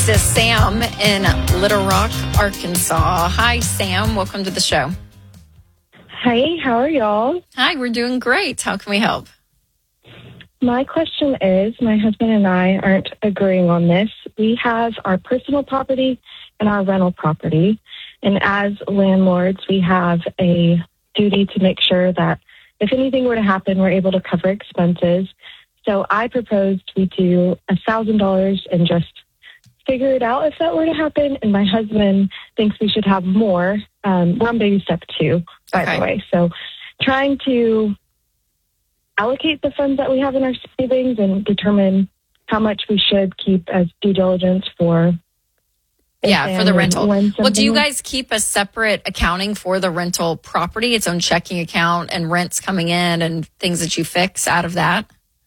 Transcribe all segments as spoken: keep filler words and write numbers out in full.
to Sam in Little Rock, Arkansas. Hi, Sam. Welcome to the show. Hi, how are y'all? Hi, we're doing great. How can we help? My question is, my husband and I aren't agreeing on this. We have our personal property and our rental property. And as landlords, we have a duty to make sure that if anything were to happen, we're able to cover expenses. So I proposed we do one thousand dollars and just figure it out if that were to happen. And my husband thinks we should have more. Um, we're on baby step two, by Okay. the way. So trying to allocate the funds that we have in our savings and determine how much we should keep as due diligence for. Yeah, for the rental. when Well, do you something- guys keep a separate accounting for the rental property, its own checking account and rents coming in and things that you fix out of that?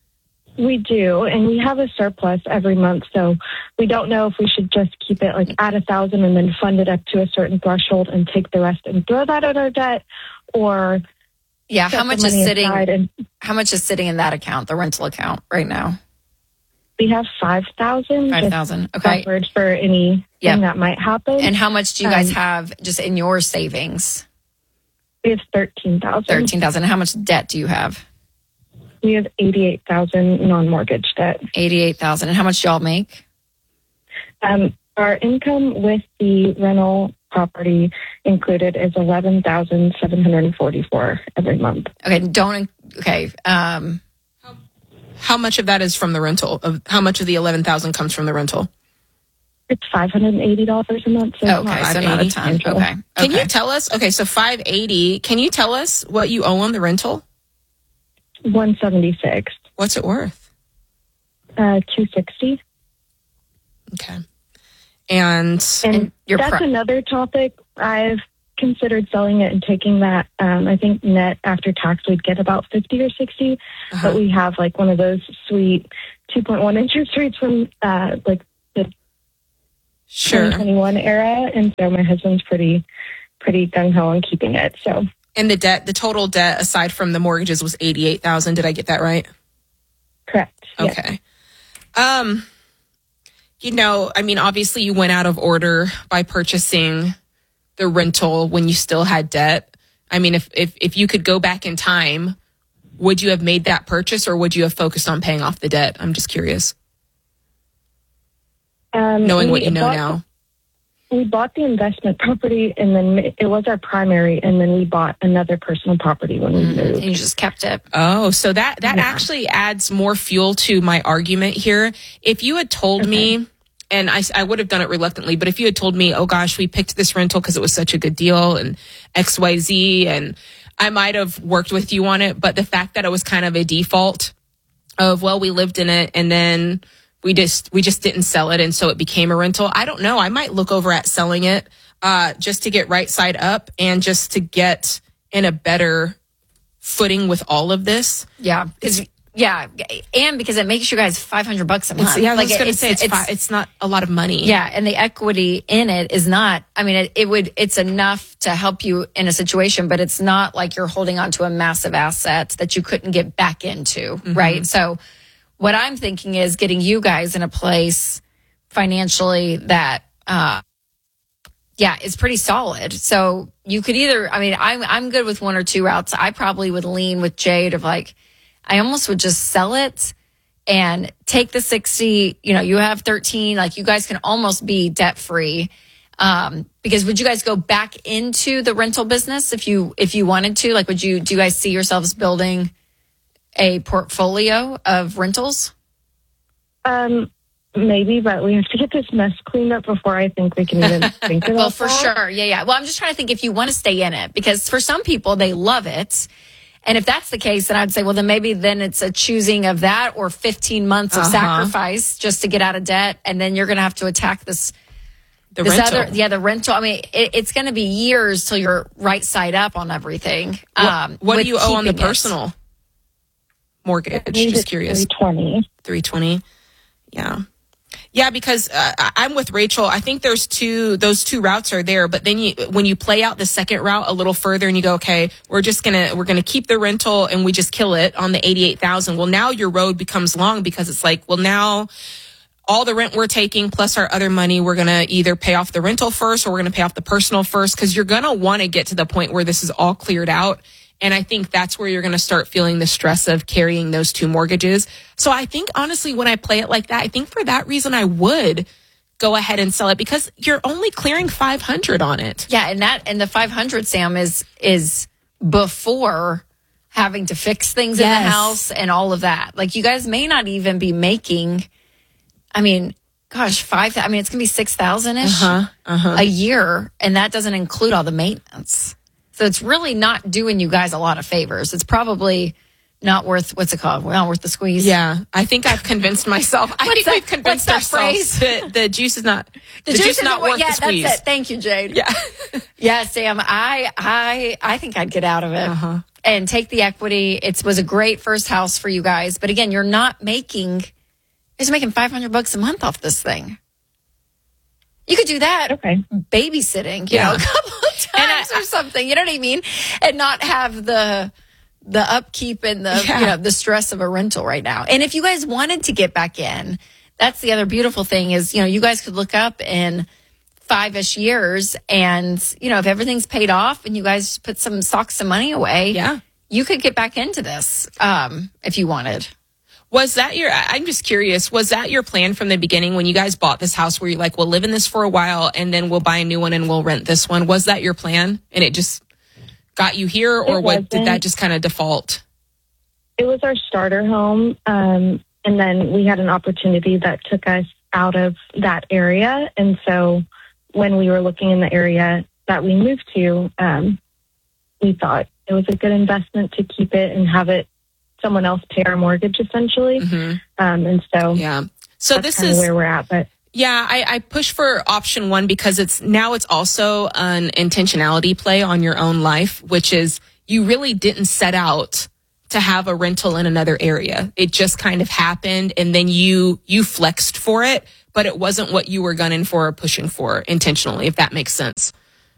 We do, and we have a surplus every month, so we don't know if we should just keep it like at a thousand and then fund it up to a certain threshold and take the rest and throw that at our debt, or Yeah, set how the much is money sitting aside. And how much is sitting in that account, the rental account right now? we have five thousand. five thousand. Okay. Covered for anything Yep. that might happen. And how much do you guys Um, have just in your savings? we have thirteen thousand. thirteen thousand. How much debt do you have? We have eighty-eight thousand non-mortgage debt. eighty-eight thousand. And how much do y'all make? Um, our income with the rental property included is eleven thousand seven hundred forty-four every month. Okay, don't okay. Um How much of that is from the rental? Of how much of the eleven thousand comes from the rental? It's five hundred eighty dollars a month. So it's okay, not so not a ton. substantial. Okay. Can okay. you tell us? Okay, so five eighty. Can you tell us what you owe on the rental? one seventy-six, What's it worth? uh, two sixty. Okay, and And, And your that's pri- another topic. I've considered selling it and taking that. Um, I think net after tax we'd get about fifty or sixty, uh-huh. but we have like one of those sweet two point one interest rates from uh, like the sure. twenty twenty-one era, and so my husband's pretty pretty gung ho on keeping it. So And the debt, the total debt aside from the mortgages was eighty-eight thousand. Did I get that right? correct. Yes. Okay. Um, you know, I mean, obviously you went out of order by purchasing the rental when you still had debt. I mean, if, if, if you could go back in time, would you have made that purchase or would you have focused on paying off the debt? I'm just curious, Um, knowing we what you know bought- now. We bought the investment property, and then it was our primary, and then we bought another personal property when we And moved. you just kept it. Oh, so that, that Yeah. actually adds more fuel to my argument here. If you had told me, and I, I would have done it reluctantly, but if you had told me, oh gosh, we picked this rental because it was such a good deal and X Y Z, and I might have worked with you on it. But the fact that it was kind of a default of, well, we lived in it and then we just, we just didn't sell it. And so it became a rental. I don't know. I might look over at selling it, uh, just to get right side up and just to get in a better footing with all of this. Yeah. Because yeah, and because it makes you guys five hundred bucks a month. It's, yeah, I was Like, going to it's- say it's, it's- fi- it's not a lot of money. Yeah, and the equity in it is not, I mean, it, it would, it's enough to help you in a situation, but it's not like you're holding on to a massive asset that you couldn't get back into, right? So what I'm thinking is getting you guys in a place financially that, uh, yeah, is pretty solid. So you could either, I mean, I'm, I'm good with one or two routes. I probably would lean with Jade of like, I almost would just sell it and take the sixty, you know, you have thirteen, like you guys can almost be debt free. Um, because would you guys go back into the rental business if you, if you wanted to? Like, would you, do you guys see yourselves building a portfolio of rentals? Um, maybe, but we have to get this mess cleaned up before I think we can even think about Well, for that. sure. Yeah, yeah. Well, I'm just trying to think if you want to stay in it, because for some people, they love it. And if that's the case, then I'd say, well, then maybe then it's a choosing of that or fifteen months of Uh-huh. sacrifice just to get out of debt. And then you're going to have to attack this, The this rental. other, yeah, the rental. I mean, it, it's going to be years till you're right side up on everything. What, Um, what do with you owe on the keeping it. personal mortgage? Maybe Just it's curious. three twenty. three twenty. Yeah. Yeah, because uh, I- I'm with Rachel. I think there's two, those two routes are there, but then you, when you play out the second route a little further and you go, okay, we're just going to, we're going to keep the rental and we just kill it on the eighty-eight thousand. Well, now your road becomes long because it's like, well, now all the rent we're taking plus our other money, we're going to either pay off the rental first or we're going to pay off the personal first, because you're going to want to get to the point where this is all cleared out. And I think that's where you're going to start feeling the stress of carrying those two mortgages. So I think, honestly, when I play it like that, I think for that reason, I would go ahead and sell it, because you're only clearing five hundred on it. Yeah. And that, and the five hundred, Sam, is, is before having to fix things Yes. in the house and all of that. Like, you guys may not even be making, I mean, gosh, five, I mean, it's going to be six thousand ish Uh-huh, uh-huh. a year. And that doesn't include all the maintenance. So it's really not doing you guys a lot of favors. It's probably not worth, what's it called? Well, not worth the squeeze. Yeah, I think I've convinced myself. I think that- we've convinced what's that ourselves that the juice is not the, The juice, juice is not isn't what- worth yeah, the squeeze. that's it. Thank you, Jade. Yeah, Yeah, Sam, I, I, I think I'd get out of it Uh-huh. and take the equity. It was a great first house for you guys, but again, you're not making, you're just making five hundred bucks a month off this thing. You could do that Okay. babysitting, you Yeah. know, a couple of times or something. You know what I mean? And not have the the upkeep and the Yeah. you know the stress of a rental right now. And if you guys wanted to get back in, that's the other beautiful thing is, you know, you guys could look up in five-ish years, and you know, if everything's paid off and you guys put some stocks some money away, Yeah. you could get back into this um, if you wanted. Was that your, I- I'm just curious, was that your plan from the beginning when you guys bought this house where you're like, we'll live in this for a while and then we'll buy a new one and we'll rent this one? Was that your plan? And it just got you here, or It what, did that wasn't. just kind of default? It was our starter home. Um, and then we had an opportunity that took us out of that area. And so when we were looking in the area that we moved to, um, we thought it was a good investment to keep it and have it someone else pay our mortgage essentially. Mhm. Um, and so Yeah. So that's this kind is of where we're at. But Yeah, I, I push for option one because it's now it's also an intentionality play on your own life, which is you really didn't set out to have a rental in another area. It just kind of happened, and then you you flexed for it, but it wasn't what you were gunning for or pushing for intentionally, if that makes sense.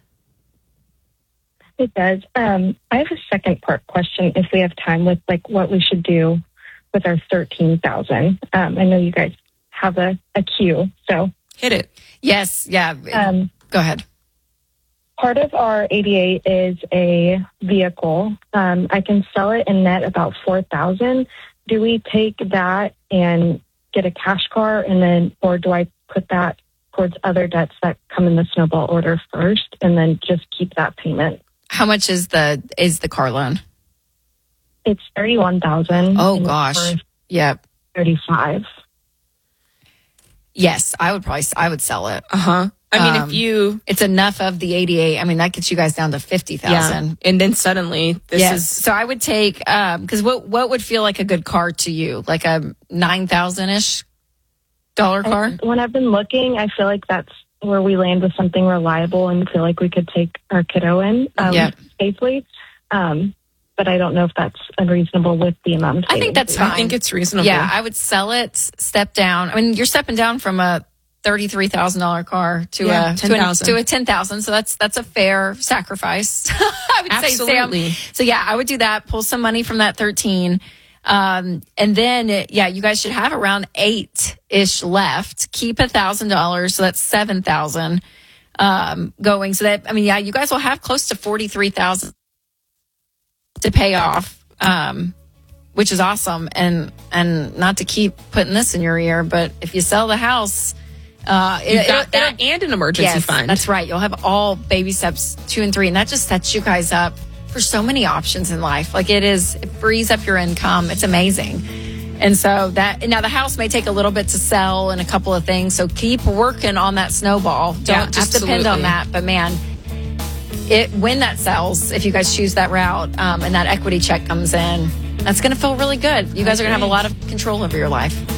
it does. Um, I have a second part question if we have time, with like what we should do with our thirteen thousand. Um, I know you guys have a, a queue. So Hit it. Yes, yeah. um, Go ahead. part of our A D A is a vehicle. Um, I can sell it and net about four thousand. Do we take that and get a cash car, and then, or do I put that towards other debts that come in the snowball order first, and then just keep that payment? How much is the is the car loan? It's thirty-one thousand. Oh gosh. Yep. thirty-five. Yes, I would probably I would sell it. Uh huh. I mean, Um, if you It's enough of the A D A. I mean, that gets you guys down to fifty yeah, thousand. and then suddenly this Yes. is So I would take um because what what would feel like a good car to you? Like a nine thousand ish dollar car? When I've been looking, I feel like that's where we land with something reliable and feel like we could take our kiddo in um, Yeah. safely. Um, but I don't know if that's unreasonable with the amount of I think savings that's we fine. I think it's reasonable. Yeah, I would sell it, step down. I mean, you're stepping down from a thirty-three thousand dollar car to Yeah, a ten to a, thousand. to a ten thousand. So that's that's a fair sacrifice. I would Absolutely. say, Sam. So yeah, I would do that. Pull some money from that thirteen, um, and then yeah, you guys should have around eight ish left. Keep a thousand dollars, so that's seven thousand um, going. So that I mean, yeah, you guys will have close to forty-three thousand to pay off. Um, which is awesome, and and not to keep putting this in your ear, but if you sell the house, uh, it, You've got it'll- that it'll- and an emergency yes, fund. that's right. You'll have all baby steps two and three, and that just sets you guys up for so many options in life. Like it is, it frees up your income. It's amazing. And so that now the house may take a little bit to sell and a couple of things. So keep working on that snowball. Don't Yeah, just depend on absolutely. that. But man, it when that sells, if you guys choose that route, um, and that equity check comes in, that's going to feel really good. You guys are going to have a lot of control over your life.